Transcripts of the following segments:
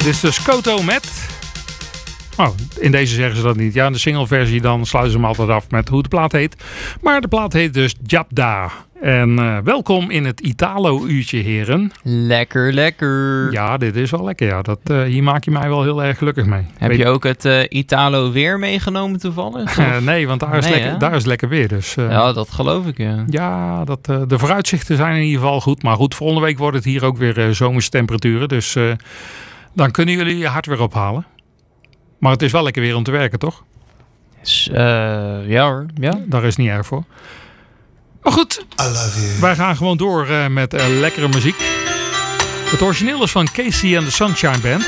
Dit is dus Koto met... Oh, in deze zeggen ze dat niet. Ja, in de singleversie dan sluiten ze hem altijd af met hoe de plaat heet. Maar de plaat heet dus Jabda. En welkom in het Italo-uurtje, heren. Lekker, lekker. Ja, dit is wel lekker. Ja. Hier maak je mij wel heel erg gelukkig mee. Heb je ook het Italo-weer meegenomen toevallig? Nee, want daar is lekker weer. Dus, ja, dat geloof ik, ja. Ja, de vooruitzichten zijn in ieder geval goed. Maar goed, volgende week wordt het hier ook weer zomerse temperaturen. Dus dan kunnen jullie je hart weer ophalen. Maar het is wel lekker weer om te werken, toch? Ja hoor, ja. Daar is niet erg voor. Maar goed, wij gaan gewoon door met lekkere muziek. Het origineel is van Casey and the Sunshine Band.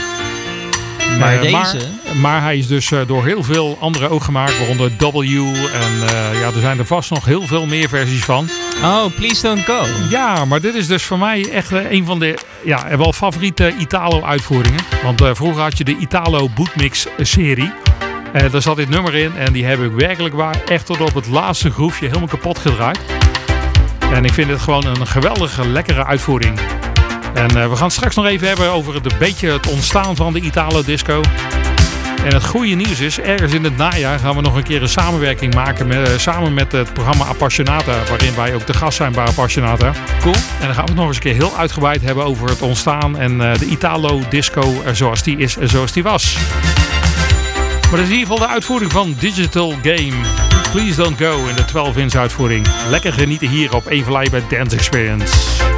Maar hij is dus door heel veel anderen ook gemaakt, waaronder W. En er zijn er vast nog heel veel meer versies van. Oh, Please Don't Go. Ja, maar dit is dus voor mij echt een van de wel favoriete Italo-uitvoeringen. Want vroeger had je de Italo Bootmix-serie. Daar zat dit nummer in en die heb ik werkelijk waar echt tot op het laatste groefje helemaal kapot gedraaid. En ik vind het gewoon een geweldige, lekkere uitvoering. En we gaan het straks nog even hebben over het ontstaan van de Italo-disco. En het goede nieuws is, ergens in het najaar gaan we nog een keer een samenwerking maken samen met het programma Appassionata, waarin wij ook te gast zijn bij Appassionata. Cool. En dan gaan we het nog eens een keer heel uitgebreid hebben over het ontstaan en de Italo-disco zoals die is en zoals die was. Maar dat is in ieder geval de uitvoering van Digital Game. Please Don't Go in de 12-inch uitvoering. Lekker genieten hier op Evenlei bij Dance Experience.